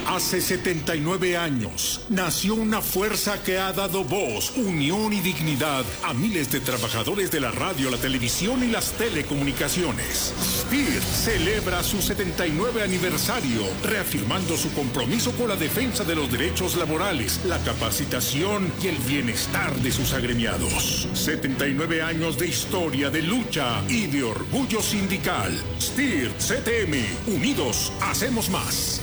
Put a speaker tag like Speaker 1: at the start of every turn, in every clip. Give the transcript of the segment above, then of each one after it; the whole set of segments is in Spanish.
Speaker 1: Hace 79 años nació una fuerza que ha dado voz, unión y dignidad a miles de trabajadores de la radio, la televisión y las telecomunicaciones. SPIR celebra su 79 aniversario, reafirmando su compromiso con la defensa de los derechos laborales, la capacitación y el bienestar de sus agremiados. 79 años de historia, de lucha y de orgullo sindical. SPIR CTM, unidos hacemos más.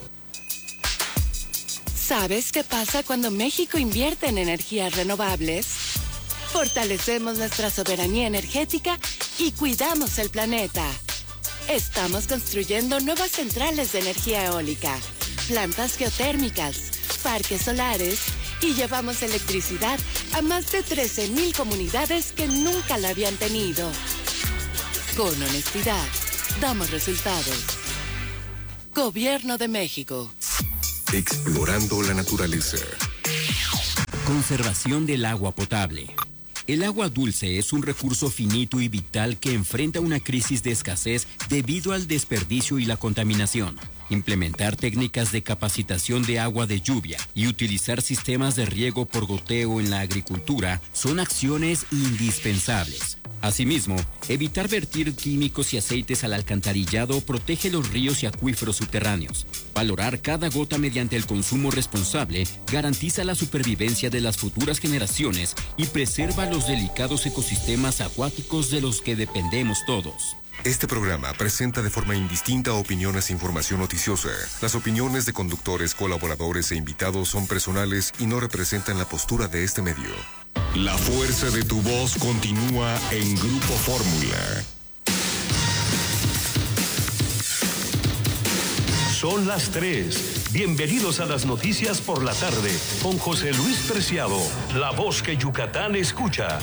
Speaker 2: ¿Sabes qué pasa cuando México invierte en energías renovables? Fortalecemos nuestra soberanía energética y cuidamos el planeta. Estamos construyendo nuevas centrales de energía eólica, plantas geotérmicas, parques solares y llevamos electricidad a más de 13,000 comunidades que nunca la habían tenido. Con honestidad, damos resultados. Gobierno de México.
Speaker 3: Explorando la naturaleza.
Speaker 4: Conservación del agua potable. El agua dulce es un recurso finito y vital que enfrenta una crisis de escasez debido al desperdicio y la contaminación. Implementar técnicas de capacitación de agua de lluvia y utilizar sistemas de riego por goteo en la agricultura son acciones indispensables. Asimismo, evitar vertir químicos y aceites al alcantarillado protege los ríos y acuíferos subterráneos. Valorar cada gota mediante el consumo responsable garantiza la supervivencia de las futuras generaciones y preserva los delicados ecosistemas acuáticos de los que dependemos todos.
Speaker 3: Este programa presenta de forma indistinta opiniones e información noticiosa. Las opiniones de conductores, colaboradores e invitados son personales y no representan la postura de este medio. La fuerza de tu voz continúa en Grupo Fórmula.
Speaker 5: Son las 3. Bienvenidos a las noticias por la tarde con José Luis Preciado, la voz que Yucatán escucha.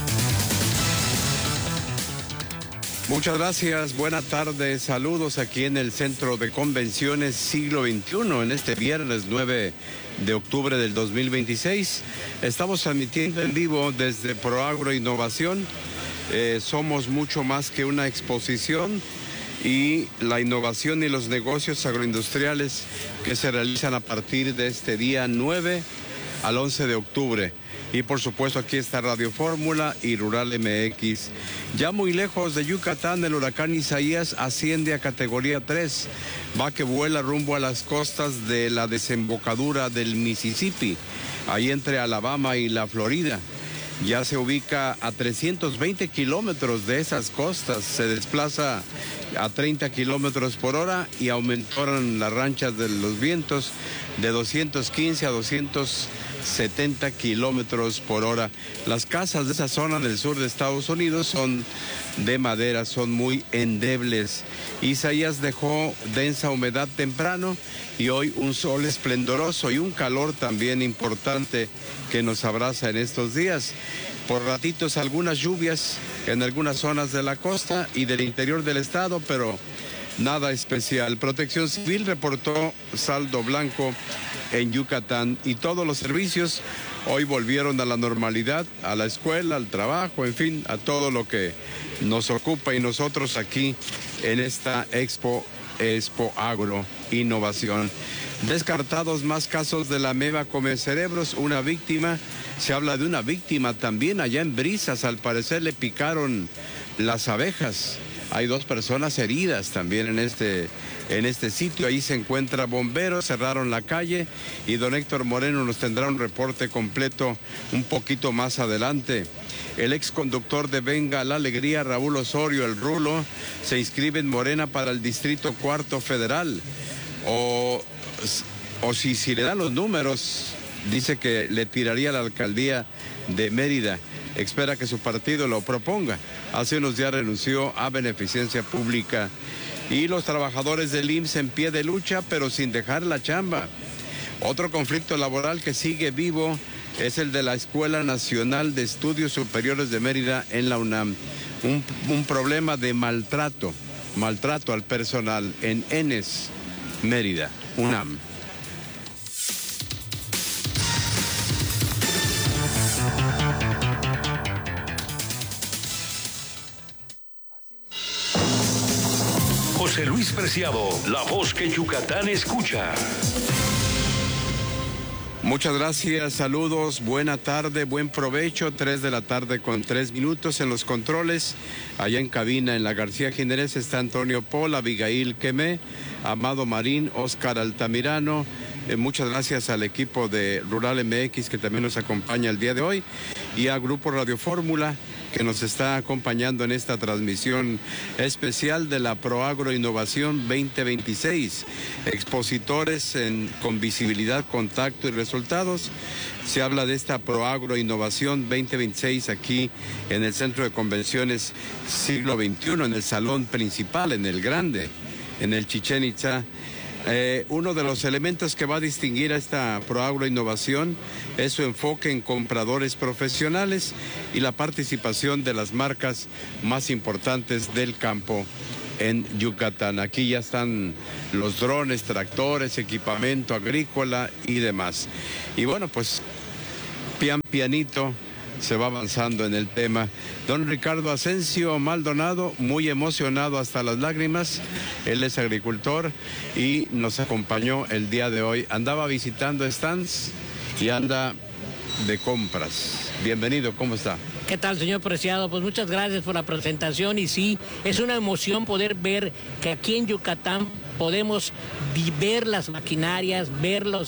Speaker 6: Muchas gracias, buenas tardes, saludos aquí en el Centro de Convenciones Siglo XXI, en este viernes 9 de octubre del 2026. Estamos transmitiendo en vivo desde Proagro Innovación. Somos mucho más que una exposición y la innovación y los negocios agroindustriales que se realizan a partir de este día 9 al 11 de octubre. Y por supuesto aquí está Radio Fórmula y Rural MX. Ya muy lejos de Yucatán, el huracán Isaías asciende a categoría 3. Va que vuela rumbo a las costas de la desembocadura del Mississippi, ahí entre Alabama y la Florida. Ya se ubica a 320 kilómetros de esas costas, se desplaza a 30 kilómetros por hora y aumentaron las ranchas de los vientos de 215 a 270 kilómetros por hora. Las casas de esa zona del sur de Estados Unidos son de madera, son muy endebles. Isaías dejó densa humedad temprano y hoy un sol esplendoroso y un calor también importante que nos abraza en estos días. Por ratitos algunas lluvias en algunas zonas de la costa y del interior del estado, pero nada especial. Protección Civil reportó saldo blanco en Yucatán y todos los servicios hoy volvieron a la normalidad, a la escuela, al trabajo, en fin, a todo lo que nos ocupa y nosotros aquí en esta Expo Agro Innovación. Descartados más casos de la ameba come cerebros, una víctima, se habla de una víctima también allá en Brisas, al parecer le picaron las abejas. Hay 2 personas heridas también en este sitio. Ahí se encuentra bomberos, cerraron la calle y don Héctor Moreno nos tendrá un reporte completo un poquito más adelante. El exconductor de Venga la Alegría, Raúl Osorio, el Rulo, se inscribe en Morena para el Distrito Cuarto Federal. O si le dan los números, dice que le tiraría a la alcaldía de Mérida. Espera que su partido lo proponga. Hace unos días renunció a beneficencia pública. Y los trabajadores del IMSS en pie de lucha, pero sin dejar la chamba. Otro conflicto laboral que sigue vivo es el de la Escuela Nacional de Estudios Superiores de Mérida en la UNAM. Un problema de maltrato al personal en ENES, Mérida, UNAM.
Speaker 5: José Luis Preciado, la voz que Yucatán escucha.
Speaker 6: Muchas gracias, saludos, buena tarde, buen provecho, 3 de la tarde con 3 minutos en los controles. Allá en cabina, en la García Jiménez, está Antonio Pol, Abigail Quemé, Amado Marín, Oscar Altamirano. Muchas gracias al equipo de Rural MX que también nos acompaña el día de hoy y al Grupo Radio Fórmula que nos está acompañando en esta transmisión especial de la Proagro Innovación 2026. Expositores con visibilidad, contacto y resultados. Se habla de esta Proagro Innovación 2026 aquí en el Centro de Convenciones Siglo XXI, en el salón principal, en el grande, en el Chichén Itzá. Uno de los elementos que va a distinguir a esta Proagro Innovación es su enfoque en compradores profesionales y la participación de las marcas más importantes del campo en Yucatán. Aquí ya están los drones, tractores, equipamiento agrícola y demás. Y bueno, pues pianito se va avanzando en el tema. Don Ricardo Asensio Maldonado, muy emocionado hasta las lágrimas. Él es agricultor y nos acompañó el día de hoy. Andaba visitando stands y anda de compras. Bienvenido, ¿cómo está?
Speaker 7: ¿Qué tal, señor Preciado? Pues muchas gracias por la presentación y sí, es una emoción poder ver que aquí en Yucatán podemos ver las maquinarias, ver los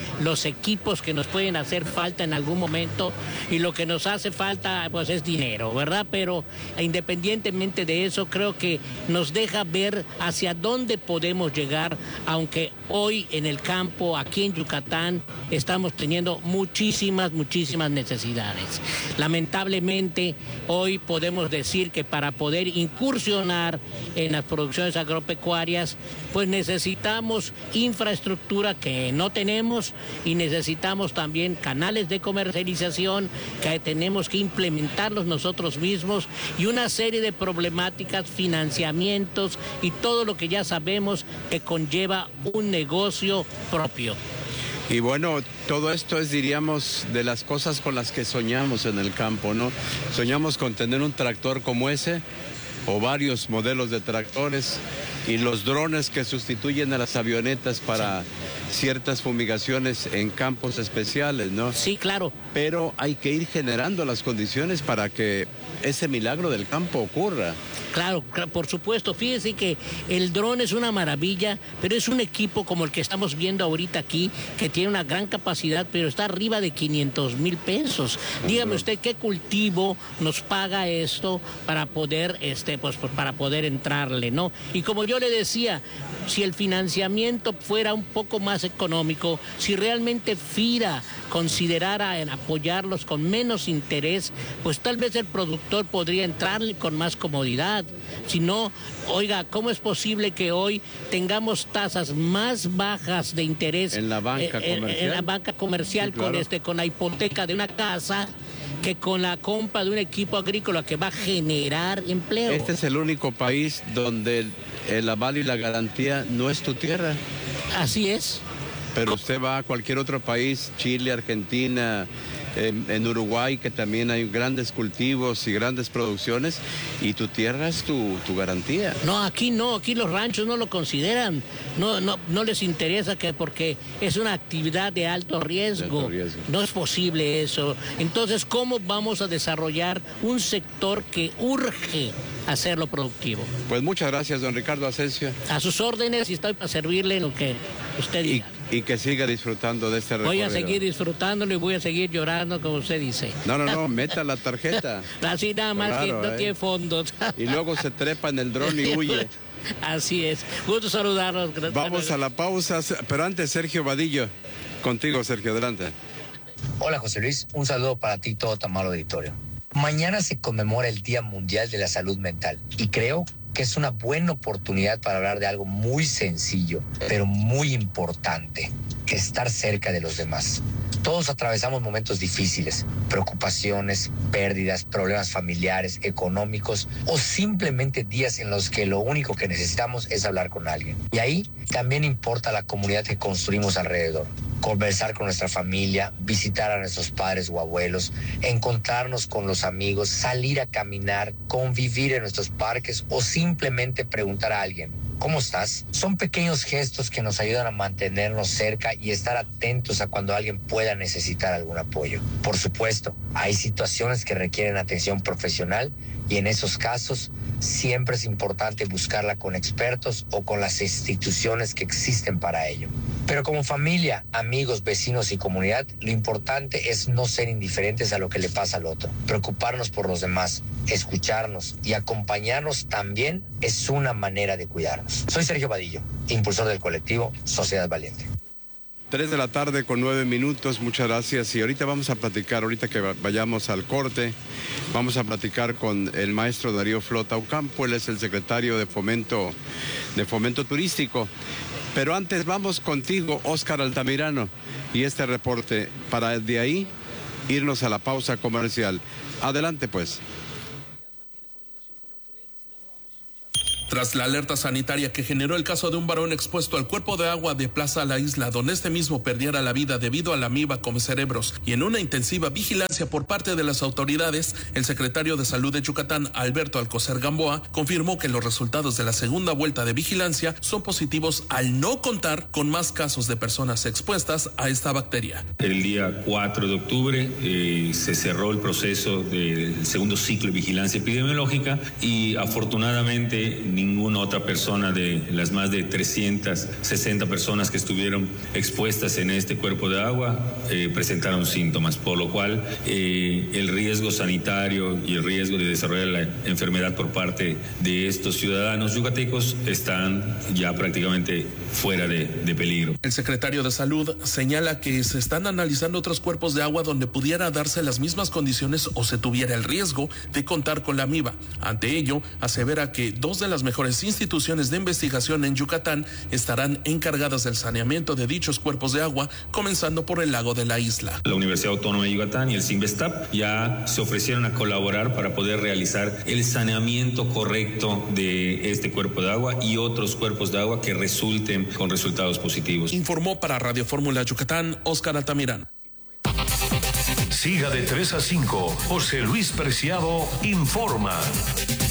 Speaker 7: equipos que nos pueden hacer falta en algún momento y lo que nos hace falta pues es dinero, ¿verdad? Pero independientemente de eso, creo que nos deja ver hacia dónde podemos llegar, aunque hoy en el campo, aquí en Yucatán, estamos teniendo muchísimas necesidades. Lamentablemente, hoy podemos decir que para poder incursionar en las producciones agropecuarias, pues necesitamos infraestructura que no tenemos y necesitamos también canales de comercialización que tenemos que implementarlos nosotros mismos y una serie de problemáticas, financiamientos y todo lo que ya sabemos que conlleva un negocio propio.
Speaker 6: Y bueno, todo esto es, diríamos, de las cosas con las que soñamos en el campo, ¿no? Soñamos con tener un tractor como ese o varios modelos de tractores y los drones que sustituyen a las avionetas para ciertas fumigaciones en campos especiales, ¿no?
Speaker 7: Sí, claro.
Speaker 6: Pero hay que ir generando las condiciones para que ese milagro del campo ocurra.
Speaker 7: Claro, por supuesto. Fíjese que el dron es una maravilla, pero es un equipo como el que estamos viendo ahorita aquí, que tiene una gran capacidad, pero está arriba de 500,000 pesos. Dígame usted qué cultivo nos paga esto para poder, para poder entrarle, ¿no? Y como yo le decía, si el financiamiento fuera un poco más económico, si realmente FIRA considerara en apoyarlos con menos interés, pues tal vez el productor podría entrarle con más comodidad. Si no, oiga, ¿cómo es posible que hoy tengamos tasas más bajas de interés
Speaker 6: en la banca comercial?
Speaker 7: En la banca comercial, sí, claro, con la hipoteca de una casa, que con la compra de un equipo agrícola que va a generar empleo?
Speaker 6: Este es el único país donde el aval y la garantía no es tu tierra.
Speaker 7: Así es.
Speaker 6: Pero usted va a cualquier otro país, Chile, Argentina, en Uruguay, que también hay grandes cultivos y grandes producciones, y tu tierra es tu garantía.
Speaker 7: No, aquí los ranchos no lo consideran, no les interesa porque es una actividad de alto riesgo. No es posible eso. Entonces, ¿cómo vamos a desarrollar un sector que urge hacerlo productivo?
Speaker 6: Pues muchas gracias, don Ricardo Asensio.
Speaker 7: A sus órdenes y estoy para servirle en lo que usted diga.
Speaker 6: Y que siga disfrutando de este recorrido.
Speaker 7: Voy a seguir disfrutándolo y voy a seguir llorando, como usted dice.
Speaker 6: No, meta la tarjeta.
Speaker 7: Así nada más, claro, que no tiene fondos.
Speaker 6: Y luego se trepa en el dron y huye.
Speaker 7: Así es. Gusto saludarlos.
Speaker 6: Vamos a la pausa, pero antes Sergio Vadillo. Contigo, Sergio, adelante.
Speaker 8: Hola, José Luis. Un saludo para ti, todo Tamaro Auditorio. Mañana se conmemora el Día Mundial de la Salud Mental y creo que es una buena oportunidad para hablar de algo muy sencillo, pero muy importante: estar cerca de los demás. Todos atravesamos momentos difíciles, preocupaciones, pérdidas, problemas familiares, económicos o simplemente días en los que lo único que necesitamos es hablar con alguien. Y ahí también importa la comunidad que construimos alrededor. Conversar con nuestra familia, visitar a nuestros padres o abuelos, encontrarnos con los amigos, salir a caminar, convivir en nuestros parques o simplemente preguntar a alguien: ¿cómo estás? Son pequeños gestos que nos ayudan a mantenernos cerca y estar atentos a cuando alguien pueda necesitar algún apoyo. Por supuesto, hay situaciones que requieren atención profesional y en esos casos siempre es importante buscarla con expertos o con las instituciones que existen para ello. Pero como familia, amigos, vecinos y comunidad, lo importante es no ser indiferentes a lo que le pasa al otro. Preocuparnos por los demás, escucharnos y acompañarnos también es una manera de cuidarnos. Soy Sergio Vadillo, impulsor del colectivo Sociedad Valiente.
Speaker 6: 3 de la tarde con 9 minutos, muchas gracias. Y ahorita vamos a platicar, ahorita que vayamos al corte, vamos a platicar con el maestro Darío Flota Ocampo, él es el secretario de Fomento Turístico. Pero antes vamos contigo, Óscar Altamirano, y este reporte para de ahí irnos a la pausa comercial. Adelante pues.
Speaker 9: Tras la alerta sanitaria que generó el caso de un varón expuesto al cuerpo de agua de Plaza La Isla, donde este mismo perdiera la vida debido a la amiba come cerebros, y en una intensiva vigilancia por parte de las autoridades, el secretario de Salud de Yucatán, Alberto Alcocer Gamboa, confirmó que los resultados de la segunda vuelta de vigilancia son positivos al no contar con más casos de personas expuestas a esta bacteria.
Speaker 10: El día 4 de octubre se cerró el proceso del segundo ciclo de vigilancia epidemiológica y afortunadamente ninguna otra persona de las más de 360 personas que estuvieron expuestas en este cuerpo de agua presentaron síntomas, por lo cual el riesgo sanitario y el riesgo de desarrollar la enfermedad por parte de estos ciudadanos yucatecos están ya prácticamente fuera de peligro.
Speaker 9: El secretario de Salud señala que se están analizando otros cuerpos de agua donde pudiera darse las mismas condiciones o se tuviera el riesgo de contar con la amiba. Ante ello, asevera que 2 de las mejores instituciones de investigación en Yucatán estarán encargadas del saneamiento de dichos cuerpos de agua, comenzando por el lago de la isla.
Speaker 10: La Universidad Autónoma de Yucatán y el CINVESTAP ya se ofrecieron a colaborar para poder realizar el saneamiento correcto de este cuerpo de agua y otros cuerpos de agua que resulten con resultados positivos.
Speaker 9: Informó para Radio Fórmula Yucatán, Óscar Altamirano.
Speaker 5: Siga de 3 a 5, José Luis Preciado informa.